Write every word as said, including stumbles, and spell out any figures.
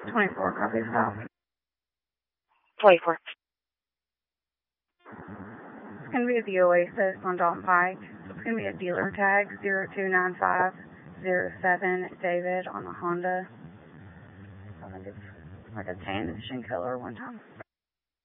twenty-four, copy stop. twenty-four. It's going to be at the Oasis on Dalton Pike. It's going to be a dealer tag zero two nine five zero seven David on a Honda. I think it's like a tan color one time.